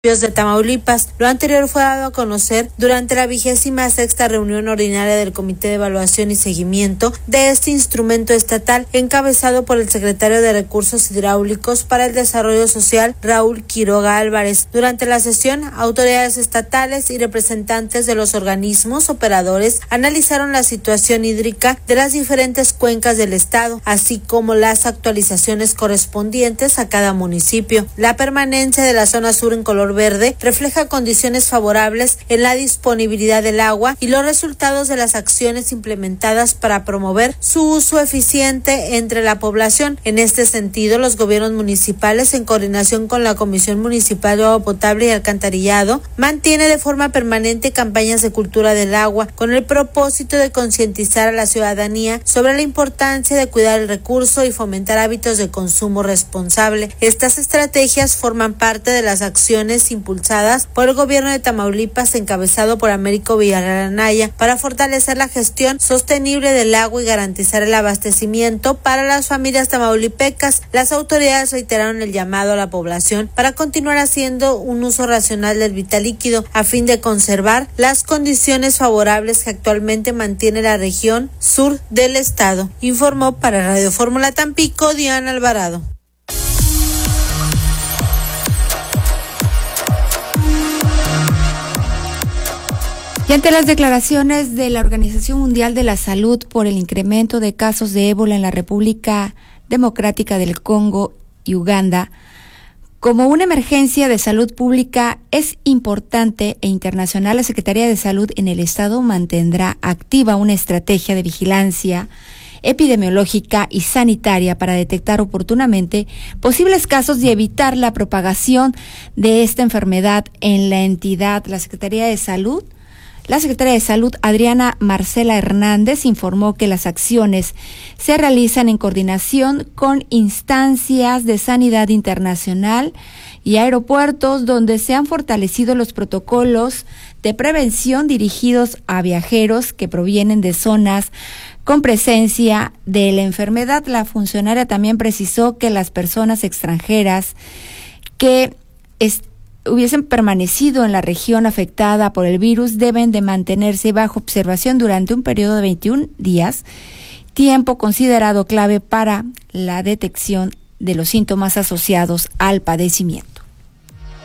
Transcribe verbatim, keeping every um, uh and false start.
de Tamaulipas. Lo anterior fue dado a conocer durante la vigésima sexta reunión ordinaria del Comité de Evaluación y Seguimiento de este instrumento estatal, encabezado por el secretario de Recursos Hidráulicos para el Desarrollo Social, Raúl Quiroga Álvarez. Durante la sesión, autoridades estatales y representantes de los organismos operadores analizaron la situación hídrica de las diferentes cuencas del estado, así como las actualizaciones correspondientes a cada municipio. La permanencia de la zona sur en color verde refleja condiciones favorables en la disponibilidad del agua y los resultados de las acciones implementadas para promover su uso eficiente entre la población. En este sentido, los gobiernos municipales, en coordinación con la Comisión Municipal de Agua Potable y Alcantarillado, mantiene de forma permanente campañas de cultura del agua con el propósito de concientizar a la ciudadanía sobre la importancia de cuidar el recurso y fomentar hábitos de consumo responsable. Estas estrategias forman parte de las acciones impulsadas por el gobierno de Tamaulipas, encabezado por Américo Villarreal Anaya, para fortalecer la gestión sostenible del agua y garantizar el abastecimiento para las familias tamaulipecas. Las autoridades reiteraron el llamado a la población para continuar haciendo un uso racional del vital líquido a fin de conservar las condiciones favorables que actualmente mantiene la región sur del estado. Informó para Radio Fórmula Tampico, Diana Alvarado. Y ante las declaraciones de la Organización Mundial de la Salud por el incremento de casos de ébola en la República Democrática del Congo y Uganda, como una emergencia de salud pública es importante e internacional, la Secretaría de Salud en el Estado mantendrá activa una estrategia de vigilancia epidemiológica y sanitaria para detectar oportunamente posibles casos y evitar la propagación de esta enfermedad en la entidad. La Secretaría de Salud La secretaria de Salud, Adriana Marcela Hernández, informó que las acciones se realizan en coordinación con instancias de sanidad internacional y aeropuertos, donde se han fortalecido los protocolos de prevención dirigidos a viajeros que provienen de zonas con presencia de la enfermedad. La funcionaria también precisó que las personas extranjeras que est- hubiesen permanecido en la región afectada por el virus deben de mantenerse bajo observación durante un periodo de veintiún días, tiempo considerado clave para la detección de los síntomas asociados al padecimiento.